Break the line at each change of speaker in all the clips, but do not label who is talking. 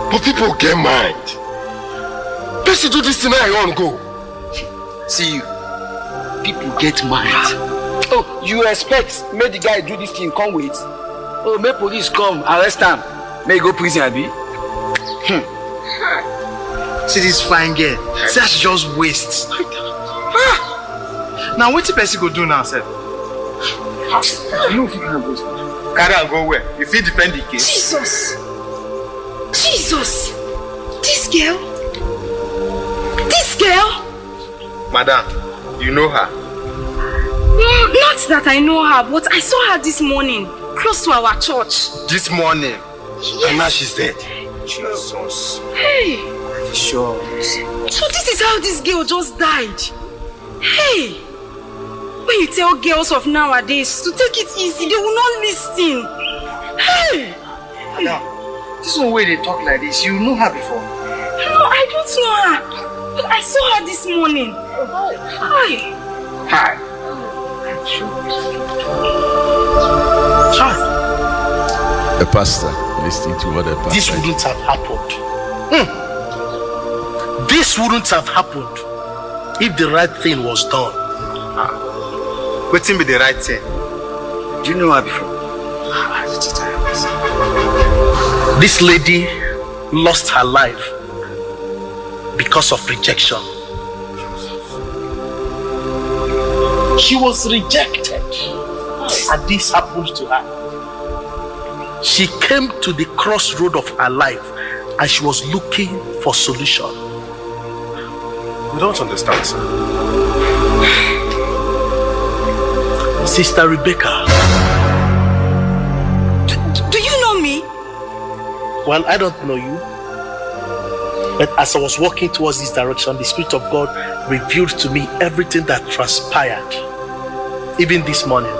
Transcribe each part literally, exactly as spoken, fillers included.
But people get mind. Person do this thing I want to go.
See you. People get mind.
Oh, you expect make the guy do this thing, come wait. Oh, make police come, arrest him. May go prison, Abi.
Hmm. See this fine girl. See how she just wastes. Now what the person go do now, sir?
You know if you can go.
Carry her go where? You fit defend the case.
Jesus! Jesus! This girl? This girl?
Madam, you know her?
Mm, not that I know her, but I saw her this morning, close to our church.
This morning?
Yes.
And now she's dead.
Jesus.
Hey!
Sure.
So this is how this girl just died. Hey! When you tell girls of nowadays to take it easy, they will not listen. Hey!
Madam, this one way they talk like this, you know her before?
No, I don't know her. But I saw her this morning. Hi.
Hi.
Child.
A pastor listening to what a pastor.
This wouldn't have happened. Hmm. This wouldn't have happened if the right thing was done. Ah. Waiting be the right thing.
Do you know her before?
This lady lost her life because of rejection. She was rejected, and this happened to her. She came to the crossroad of her life and she was looking for solution.
We don't understand, sir.
Sister Rebecca.
Do, do you know me?
Well, I don't know you. But as I was walking towards this direction, the Spirit of God revealed to me everything that transpired, even this morning.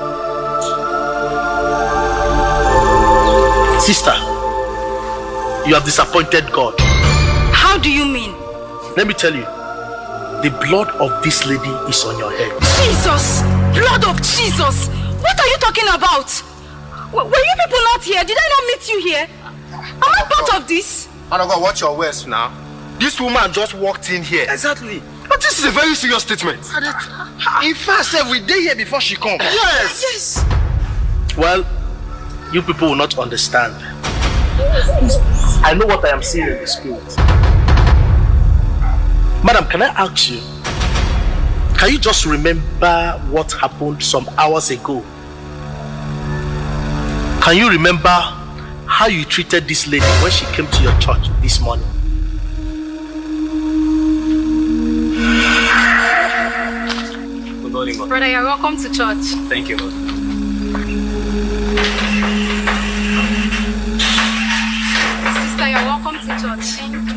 Sister, you have disappointed God.
How do you mean?
Let me tell you, the blood of this lady is on your head.
Jesus! Blood of Jesus! What are you talking about? W- were you people not here? Did I not meet you here? Am I part of this?
Man of God, watch your words now. This woman just walked in here.
Exactly.
But this is a very serious statement.
In fact, sir, we did here before she come.
Yes.
Yes.
Well, you people will not understand. I know what I am seeing in the spirit. Madam, can I ask you, can you just remember what happened some hours ago? Can you remember how you treated this lady when she came to your church this morning?
Good morning, Lord.
Brother, you're welcome to church.
Thank you, Lord.
Sister, you're welcome to church. Thank you.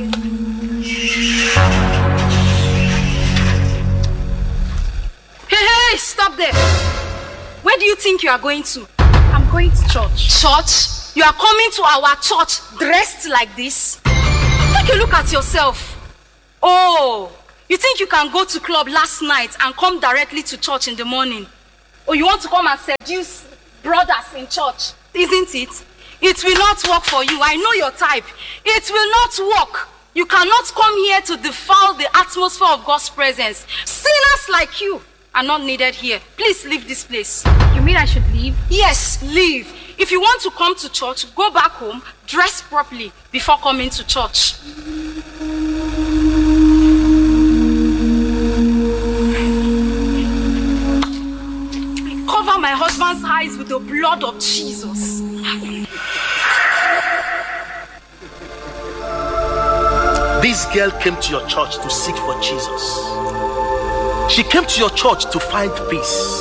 Hey, hey, stop there. Where do you think you are going to?
I'm going to church.
Church? You are coming to our church dressed like this? Take a look at yourself. Oh, you think you can go to club last night and come directly to church in the morning? Or you want to come and seduce brothers in church? Isn't it? It will not work for you. I know your type. It will not work. You cannot come here to defile the atmosphere of God's presence. Sinners like you are not needed here. Please leave this place.
You mean I should leave?
Yes, leave. If you want to come to church, go back home, dress properly before coming to church. I cover my husband's eyes with the blood of Jesus.
This girl came to your church to seek for Jesus. She came to your church to find peace.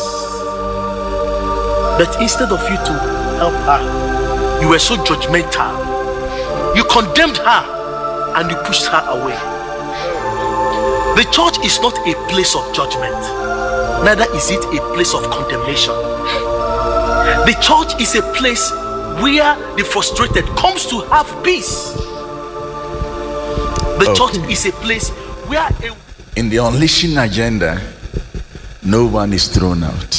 But instead of you to help her, you were so judgmental. You condemned her and you pushed her away. The church is not a place of judgment. Neither is it a place of condemnation. The church is a place where the frustrated comes to have peace. The
Okay.
church is a place where a
In the unleashing agenda, no one is thrown out.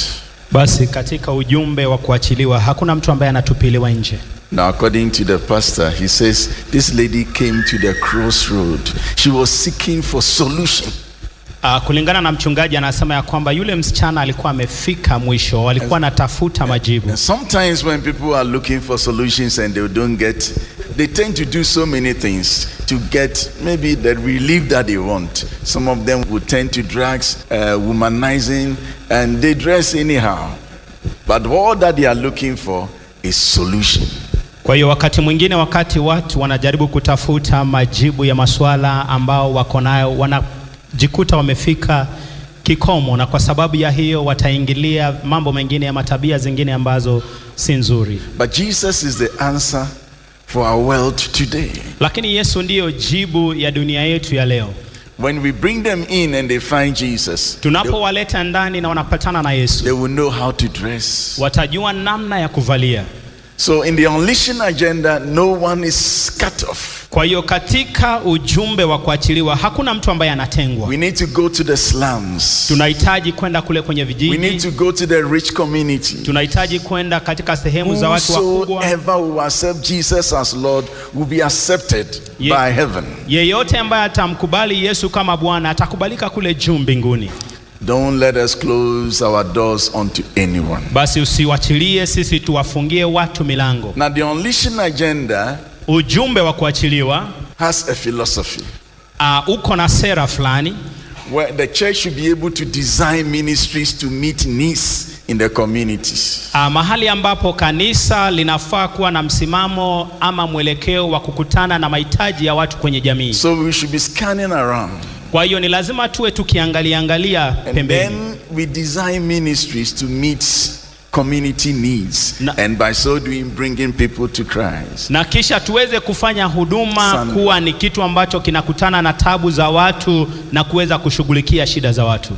Basi katika ujumbe wa kuachiliwa hakuna mtu ambaye anatupiliwa nje.
Now, according to the pastor, he says this lady came to the crossroad. She was seeking for solution.
Uh, kulingana na mchungaji anasema ya kwamba yule msichana alikuwa amefika mwisho, alikuwa anatafuta majibu.
Sometimes when people are looking for solutions and they don't get, they tend to do so many things to get maybe the relief that they want. Some of them would tend to drugs, uh, womanizing, and they dress anyhow. But all that they are looking for is solution.
Kwa hiyo wakati mwingine, wakati watu wanajaribu kutafuta majibu ya maswala ambao wako nayo, wanajikuta wamefika kikomo, na kwa sababu ya hiyo wataingilia mambo mengine ya matabia zingine ambazo si nzuri.
But Jesus is the answer for our world today.
Lakini Yesu ndiyo jibu ya dunia yetu ya leo.
When we bring them in and they find Jesus,
tunapowaleta ndani na wanapatana na Yesu,
they will know how to dress.
Watajua namna ya kuvalia.
So in the unleashing agenda, no one is cut off.
Kwa hiyo katika ujumbe wa kuachiliwa hakuna mtu ambaye anatengwa.
We need to go to the slums.
Tunahitaji kwenda kule kwenye vijiji.
We need to go to the rich community.
Tunahitaji kwenda katika sehemu za watu wakubwa.
Whosoever will accept Jesus as Lord will be accepted Ye, by heaven.
Yeyote ambaye atamkubali Yesu kama Bwana atakubalika kule juu mbinguni.
Don't let us close our doors onto anyone.
Basi usiwachilie sisi tuwafungie watu milango.
Now the unleashing agenda,
ujumbe wa kuachiliwa,
has a philosophy.
Uh, uko na sera fulani.
Where the church should be able to design ministries to meet needs in the communities.
Uh, mahali ambapo kanisa linafaa kuwa na msimamo ama mwelekeo wa kukutana na mahitaji ya watu kwenye jamii.
So we should be scanning around.
Kwa hiyo ni lazima tuwe tukiangalia angalia pembeni.
And then we design ministries to meet community needs, na, and by so doing bringing people to Christ.
Na kisha tuweze kufanya huduma Sunday kuwa ni kitu ambacho kinakutana na tabu za watu na kuweza kushughulikia shida za watu.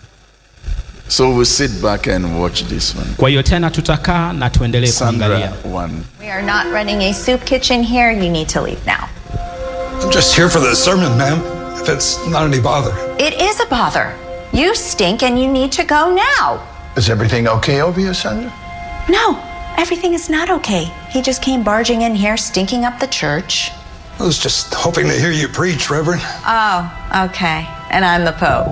So we'll sit back and watch this one.
Kwa hiyo tena tutakaa na tuendelee kuangalia.
We are not running a soup kitchen here. You need to leave now.
I'm just here for the sermon, ma'am. If it's not any bother.
It is a bother. You stink and you need to go now.
Is everything okay over here, Sandra?
No, everything is not okay. He just came barging in here, stinking up the church.
I was just hoping to hear you preach, Reverend.
Oh, okay. And I'm the Pope.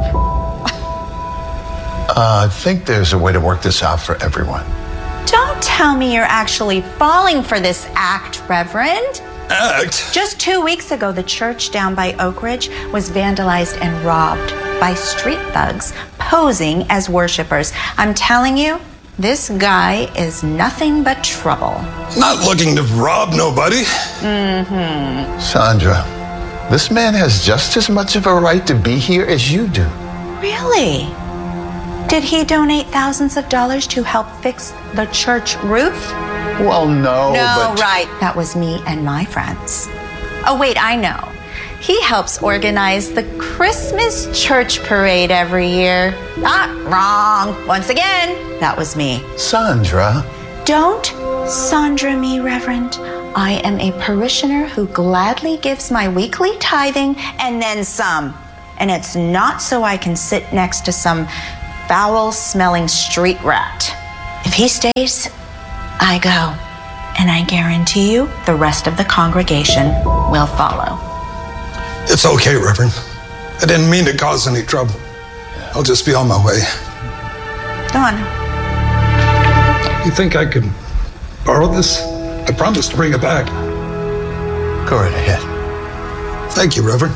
uh, I think there's a way to work this out for everyone.
Don't tell me you're actually falling for this act, Reverend.
Act?
Just two weeks ago, the church down by Oak Ridge was vandalized and robbed by street thugs posing as worshipers. I'm telling you, this guy is nothing but trouble.
Not looking to rob nobody.
Mm-hmm.
Sandra, this man has just as much of a right to be here as you do.
Really? Did he donate thousands of dollars to help fix the church roof?
Well, no,
No,
but...
right. That was me and my friends. Oh, wait, I know. He helps organize the Christmas church parade every year. Ah, wrong. Once again, that was me.
Sandra.
Don't Sandra me, Reverend. I am a parishioner who gladly gives my weekly tithing and then some. And it's not so I can sit next to some foul-smelling street rat. If he stays, I go. And I guarantee you the rest of the congregation will follow.
It's okay, Reverend. I didn't mean to cause any trouble. I'll just be on my way.
Go on.
You think I could borrow this? I promised to bring it back.
Go right ahead.
Thank you, Reverend.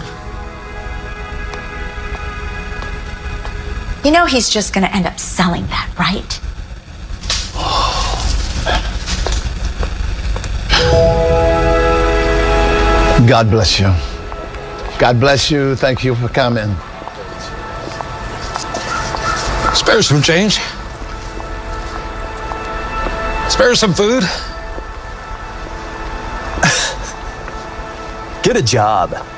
You know he's just going to end up selling that, right?
God bless you. God bless you. Thank you for coming.
Spare some change. Spare some food.
Get a job.